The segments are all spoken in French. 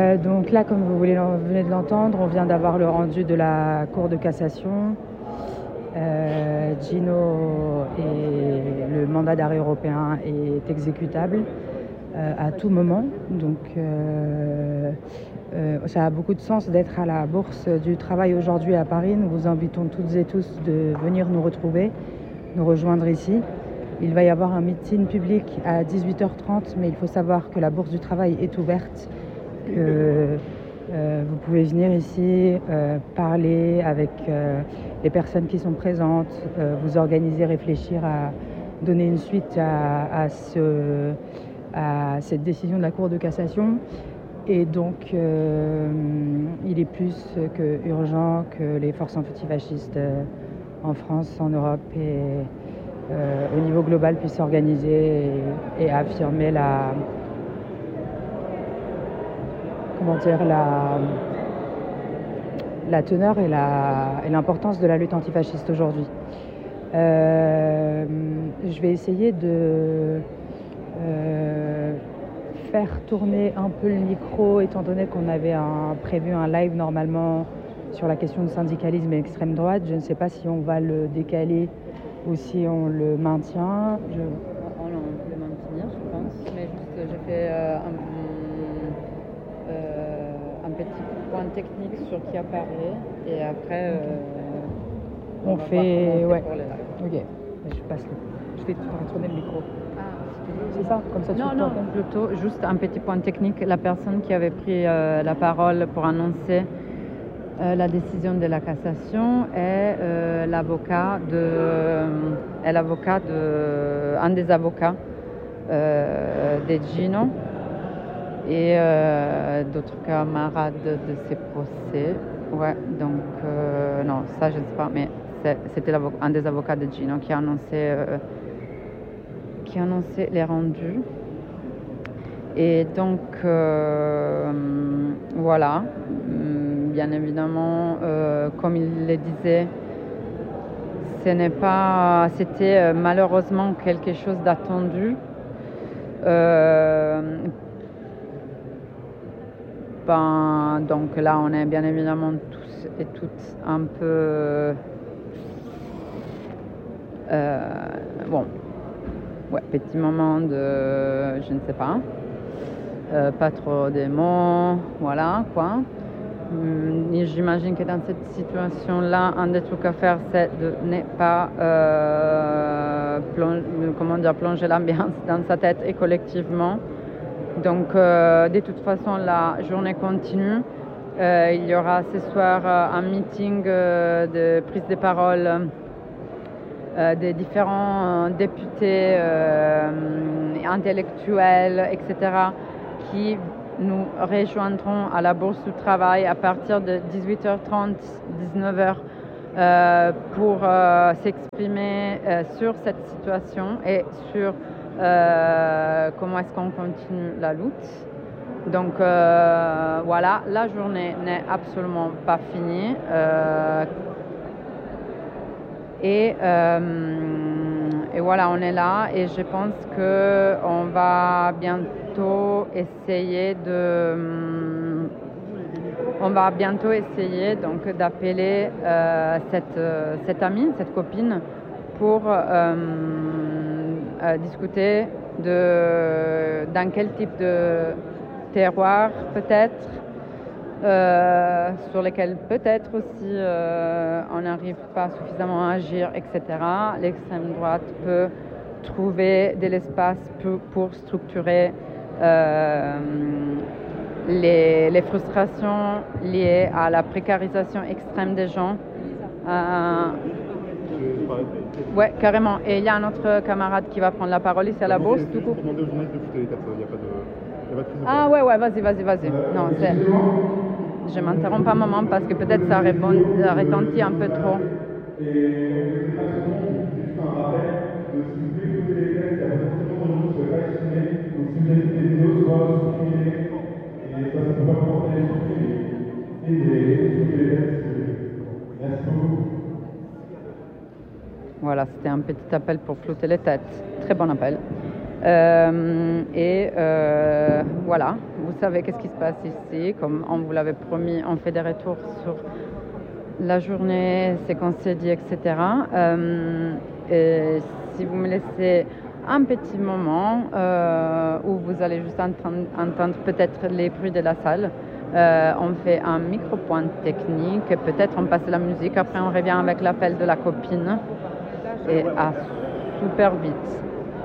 Donc là, comme vous venez de l'entendre, on vient d'avoir le rendu de la Cour de cassation. Gino et le mandat d'arrêt européen est exécutable à tout moment. Donc ça a beaucoup de sens d'être à la Bourse du Travail aujourd'hui à Paris. Nous vous invitons toutes et tous de venir nous retrouver, nous rejoindre ici. Il va y avoir un meeting public à 18h30, mais il faut savoir que la Bourse du Travail est ouverte, que vous pouvez venir ici, parler avec les personnes qui sont présentes, vous organiser, réfléchir à donner une suite à cette décision de la Cour de cassation. Et donc, il est plus que urgent que les forces antifascistes en France, en Europe et au niveau global puissent s'organiser et affirmer la teneur et l'importance de la lutte antifasciste aujourd'hui. Je vais essayer de faire tourner un peu le micro, étant donné qu'on avait prévu un live normalement sur la question du syndicalisme et extrême droite. Je ne sais pas si on va le décaler ou si on le maintient. On peut le maintenir, je pense, mais juste j'ai fait un petit point technique sur qui apparaît et après on fait ouais. Pour les lives. Ok, je vais tourner le micro. C'est ça, comme ça tu Non, plutôt juste un petit point technique. La personne qui avait pris la parole pour annoncer la décision de la cassation est un des avocats de Gino et d'autres camarades de ses procès. Ouais, donc non, ça je ne sais pas, mais c'était un des avocats de Gino qui a annoncé les rendus. Et donc voilà, bien évidemment, comme il le disait, c'était malheureusement quelque chose d'attendu. Donc là, on est bien évidemment tous et toutes un peu petit moment de, je ne sais pas trop de mots, voilà quoi. J'imagine que dans cette situation-là, un des trucs à faire, c'est de ne pas plonger l'ambiance dans sa tête et collectivement. Donc, de toute façon, la journée continue. Il y aura ce soir un meeting de prise de parole des différents députés, intellectuels, etc., qui nous rejoindront à la Bourse du Travail à partir de 18h30, 19h pour s'exprimer sur cette situation et sur comment est-ce qu'on continue la lutte. Donc voilà, la journée n'est absolument pas finie. Et voilà, on est là et je pense qu'on va bientôt essayer donc d'appeler cette amie, cette copine pour discuter dans quel type de terroir peut-être, sur lesquels peut-être aussi on n'arrive pas suffisamment à agir, etc. L'extrême droite peut trouver de l'espace pour structurer les frustrations liées à la précarisation extrême des gens. Ouais, carrément. Et il y a un autre camarade qui va prendre la parole ici à la Bourse, du coup. Demander aux journalistes d'écouter les têtes, il n'y a pas de prise de parole. Ah ouais, vas-y. Non, je m'interromps pas un moment parce que peut-être ça retentit un peu trop. Et juste un rappel de si vous voulez écouter les textes, il y a potentiellement des gens qui ne souhaitent pas exprimer. Donc si vous écoutez des vidéos, soit supprimez-les. Et ça ne peut pas commencer à les supprimer. Et écoutez les textes. Merci beaucoup. Voilà, c'était un petit appel pour flouter les têtes. Très bon appel. Voilà, vous savez qu'est-ce qui se passe ici. Comme on vous l'avait promis, on fait des retours sur la journée, ce qu'on s'est dit, etc. Et si vous me laissez un petit moment où vous allez juste entendre peut-être les bruits de la salle, on fait un micro-point technique, peut-être on passe la musique, après on revient avec l'appel de la copine et à super vite.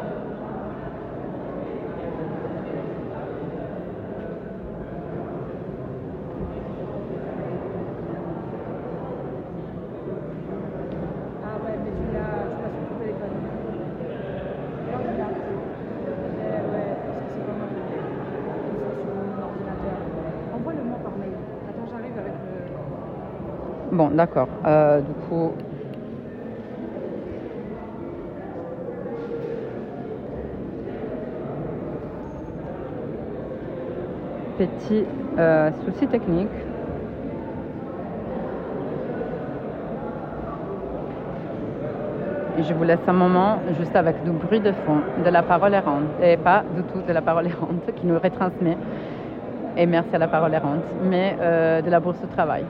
Bon, d'accord. Du coup, petit souci technique. Et je vous laisse un moment juste avec du bruit de fond, de la parole errante, et pas du tout de la parole errante qui nous retransmet, et merci à la parole errante, mais de la bourse de travail.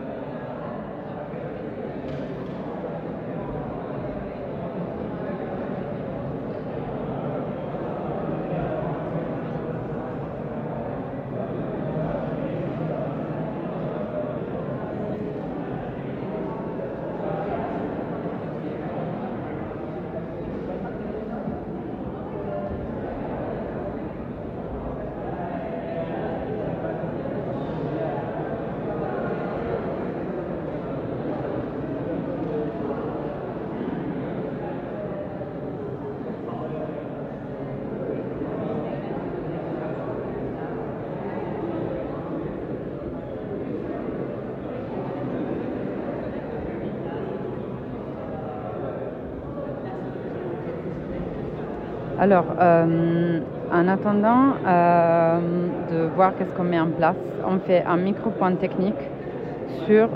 Alors, en attendant de voir qu'est-ce qu'on met en place, on fait un micro-point technique sur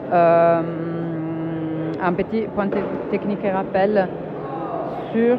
un petit point technique et rappel sur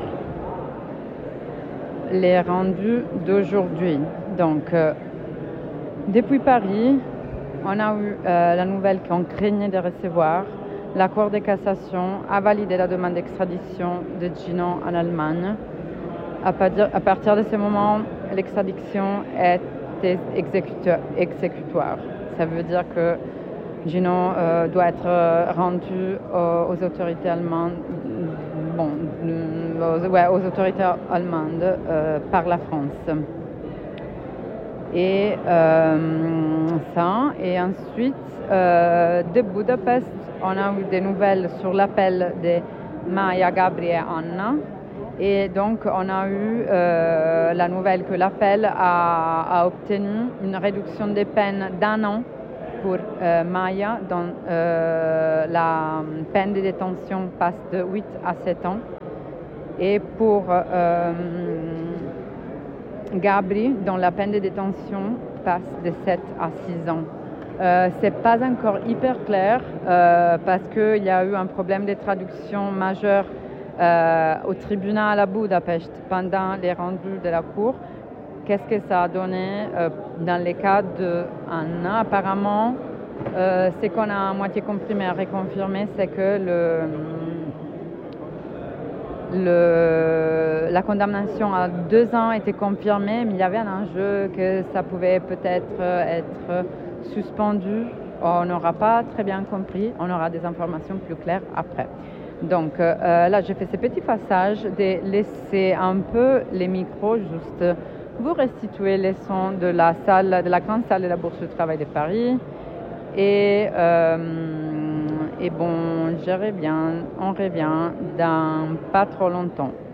les rendus d'aujourd'hui. Donc, depuis Paris, on a eu la nouvelle qu'on craignait de recevoir. La Cour de cassation a validé la demande d'extradition de Gino en Allemagne. À partir de ce moment, l'extradition est exécutoire. Ça veut dire que Gino doit être rendu aux autorités allemandes, aux autorités allemandes par la France. Et ça, et ensuite de Budapest, on a eu des nouvelles sur l'appel de Maya, Gabri et Anna. Et donc, on a eu la nouvelle que l'appel a obtenu une réduction des peines d'1 an pour Maya, dont la peine de détention passe de 8 à 7 ans. Et pour Gabri, dont la peine de détention passe de 7 à 6 ans. C'est pas encore hyper clair parce qu'il y a eu un problème de traduction majeur au tribunal à Budapest pendant les rendus de la Cour. Qu'est-ce que ça a donné dans les cas d'Anna? Apparemment, ce qu'on a à moitié compris mais à reconfirmer, c'est que la condamnation à 2 ans était confirmée, mais il y avait un enjeu que ça pouvait peut-être être suspendu. On n'aura pas très bien compris, on aura des informations plus claires après. Donc là, j'ai fait ce petit passage de laisser un peu les micros, juste vous restituer les sons de la grande salle de la Bourse du Travail de Paris. Et bon, on revient dans pas trop longtemps.